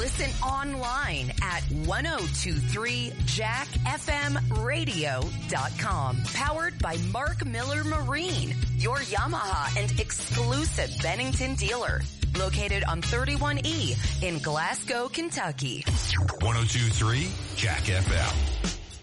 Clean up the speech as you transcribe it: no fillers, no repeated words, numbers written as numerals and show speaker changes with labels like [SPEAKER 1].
[SPEAKER 1] Listen online at 1023jackfmradio.com. Powered by Mark Miller Marine, your Yamaha and exclusive Bennington dealer. Located on 31E in Glasgow, Kentucky.
[SPEAKER 2] 1023 Jack FM.